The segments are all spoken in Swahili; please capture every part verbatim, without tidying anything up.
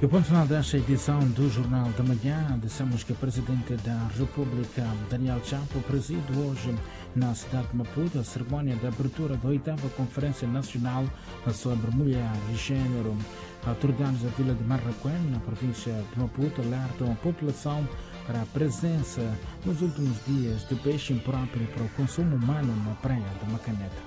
E para o final desta edição do Jornal da Manhã, dissemos que o Presidente da República, Daniel Chapo, preside hoje na cidade de Maputo a cerimónia de abertura da oitava Conferência Nacional sobre Mulher e Gênero. Autoridades da vila de Marraquém, na província de Maputo, alertam a população para a presença nos últimos dias de peixe impróprio para o consumo humano na praia de Macaneta.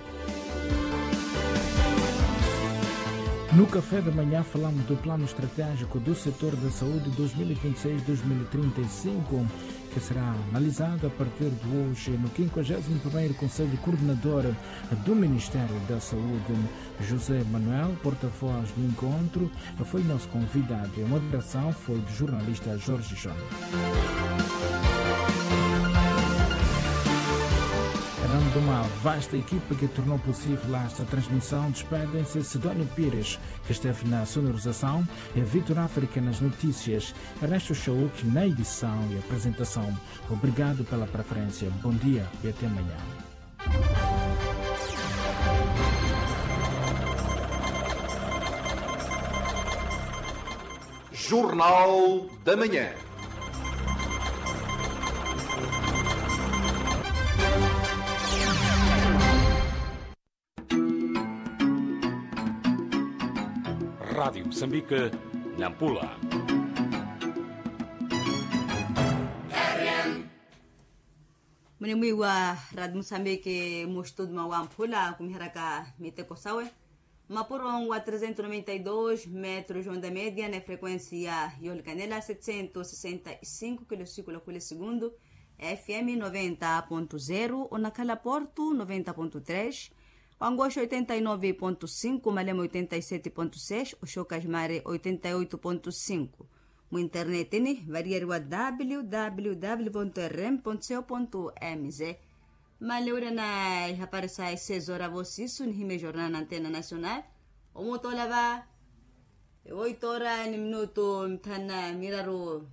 No café da manhã falamos do plano estratégico do setor da saúde dois mil e vinte e seis a dois mil e trinta e cinco, que será analisado a partir de hoje no quinquagésimo primeiro Conselho Coordenador do Ministério da Saúde. José Manuel, porta-voz do encontro, foi nosso convidado e a moderação foi do jornalista Jorge João. De uma vasta equipa que tornou possível esta transmissão, despedem-se Sidónio Pires, que esteve na sonorização, e Vitor África nas notícias, Ernesto Chauk na edição e apresentação. Obrigado pela preferência, bom dia e até amanhã. Jornal da Manhã. Rádio Moçambique, Nampula. Mwenye wa Rádio Moçambique mostrou de uma ampula com hiraka mitekosawe. Mapurong wa trezentos e noventa e dois metros onda média na frequência Yol Canela setecentos e sessenta e cinco quilociclos por segundo, F M noventa ponto zero, Onacala Porto noventa ponto três, Angosha oitenta e nove ponto cinco, Malema oitenta e sete ponto seis, Oxocasmare oitenta e oito ponto cinco. No internet ni variar w w w ponto r m ponto co ponto m z. Maleura na aparecer às seis horas vocês no Rime Jornal na Antena Nacional. O motor lava oito horas ni minuto mtana miraro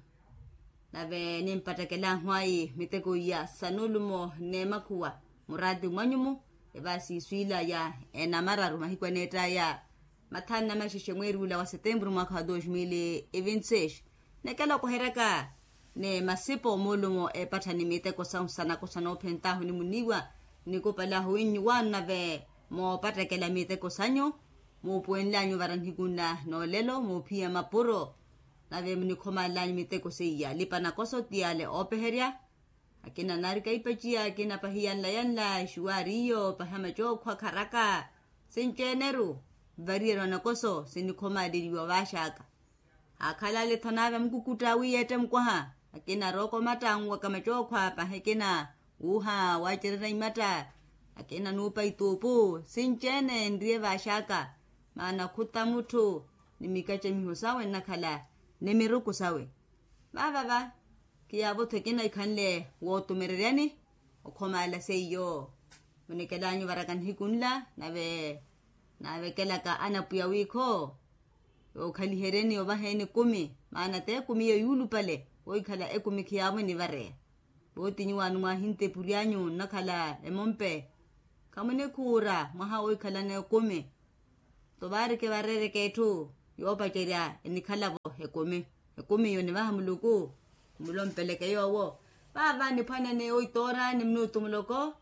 lave nimpata kela hwai miteko ya sanulumo nemakuwa muradi mwanyumu basi swila ya enamararu mahikwaneta ya matana mashishe mweri ula wa Setembro mwaka wa dois mil e vinte e seis nekala kuheraka ne masipo mulumo e patani miteko sana kusana pentahu ni muniwa niko pala huinyi wana ve mo pata kela miteko sanyo mo puenlanyo varan higuna no lelo mo pia mapuro na ve mnikoma lanyo miteko seya lipana koso tiale opeheria akina narika ipachia akina pahian layan la shuario pahamacho kwa karaka sincheneru variero na koso sinikoma diriwa washaka akala le thanaga mkukuta wiyete mkwaha akina roko matangwa kamacho kwa pahekina uha wachirira imata akina nupa itupu sinchene ndiye washaka maana kuta mutu nimikache mihusawe nakala nemiruku sawe baba ba kiabo tekina ikanle wotu mereriani okoma la seyo munikelanyo varakan hikunla nave nave kelaka anapuya wiko o khalihereni o baheni kumi maana te kumi yo yulu pale o ikhala e kumi kiabo ni vare boti nyuanu ma hinte purianyo nakhala emompe kamune kura maha o ikhala ne kumi to bare ke barere ke tu yo pacheria nikhala bo he kumi e kumi yo ni bahamuluku mulompeleke yowo baba ni phana ne oitora ni minuto muloko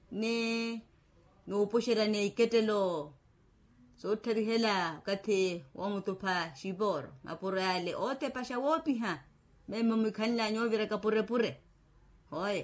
ne no pushera ne iketelo so terihela kati wa mutupa shibor mapurale ote pasha wopi ha memo mikhanla nyovira kapure pure hoye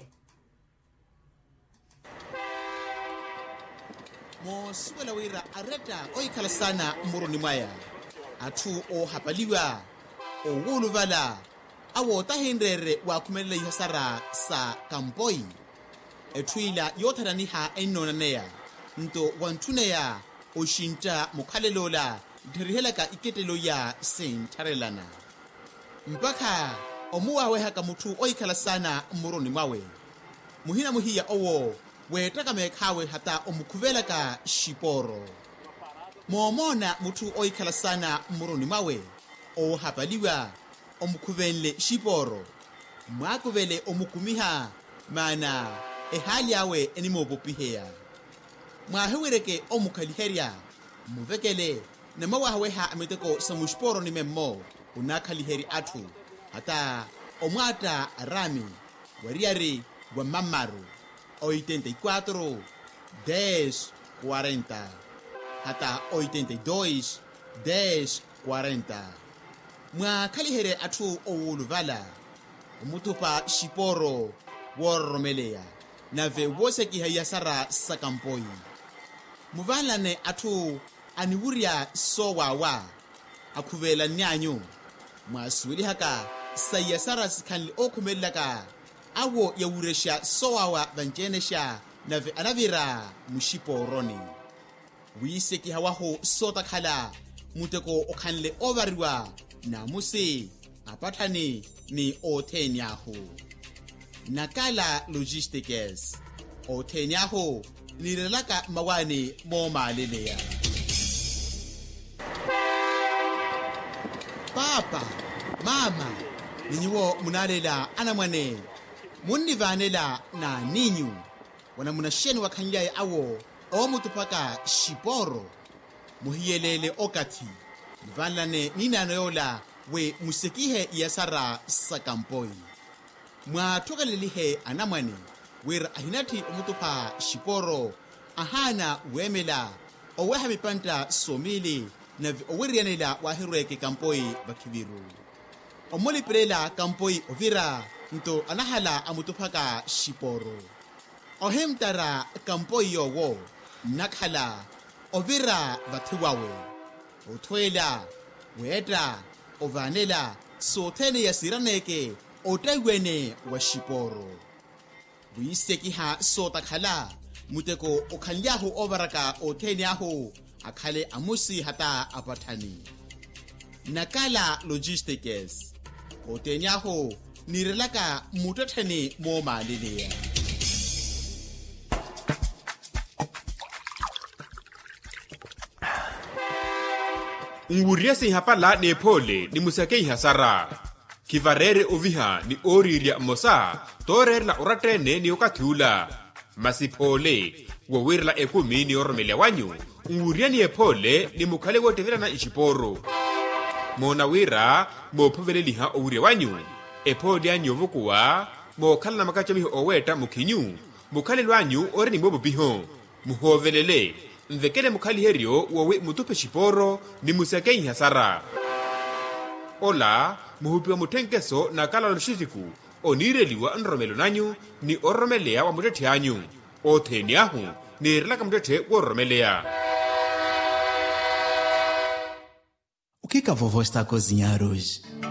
mo swela wira areta oikhala sana muroni maya athu o hapaliwa o wuluvala awo tahenrere wa kumelela ihasara sa kampoi ethuila yotharani ha enona neya nto wantuneya oshinta mukhalelola dherihelaka iketelo ya sentharelana mpaka omuwawe haka muthu oikhala sana muroni mwawe muhina muhiya owo wetaka mekhawe hata omukhuvelaka shiporo momona muthu oikhala sana muroni mwawe o hapaliwa omukhuvenle shiporo mwakuvele omukumiha mana ehali yawe enimopopiheya mwahewereke omukhaliherya muvekele namawahaweha amiteko samushiporo ni memmo unakhaliheri athu hata omwata rami wariari wa mamaru oitenta y cuatro, dez, cuarenta hata oitenta y dos, dez, cuarenta mwa khaliheri athu owuluvala omutupa shiporo woromeleya nave wosekiha yasara sakampoi muvalane athu aniwurya sowawa akhuvela nyanyu mwasuweli haka sayasara sikhanli okhumelaka awo yawuresha sowawa vanjenesha nave anavira mushiporoni wisekiha waho sotakhala muteko okhanle ovariwa namusi apathani ni othenyahu nakala logistics othenyahu nirelaka mawani momaleleya papa mama ninyiwo munalela anamwane munnivanela na ninyu wana munasheni wakhanyaye awo omutupaka shiporo muhiyelele okati nivanlane ninanoyola we musekihe yasara sakampoi mwathokalelihe anamwane wera ahinathi omutupa shiporo ahana wemela oweha mipanta somili nave owerianela wahirweke kampoi vakhiviru omoliperela kampoi ovira nto anahala amutupaka shiporo ohemtara kampoi yowo nakhala ovira vathiwawe othwela weta ovanela sothene yasiraneke otaiwene wa shiporo buisekiha sotakhala muteko okhanyahu ovaraka othenyahu akhale amusi hata apathani nakala logistics othenyahu nirelaka mutathani momaleleya nguriasi hapala ne pole ni musakei hasara kivarere oviha ni oriria mosa torer la oratene ni okathiula masipole wowirla ekumi ni oromele wanyu nguria ni epole ni mukhale wotevela na ishiporo mona wira mophoveleliha owire wanyu epole anyovukuwa mokhala na makachamihi oweta mukhinyu mukhale lwanyu ore ni mobobiho muhovelele mvekele mukhali herio wowe mutupe shiporo ni musakei hasara ola muhupiwa mutenkeso na kala loshitiku onireliwa nromelo nanyu ni oromeleya wa mutete anyu otheni ahu ni relaka mutete woromeleya. O que que a vovó está a cozinhar hoje?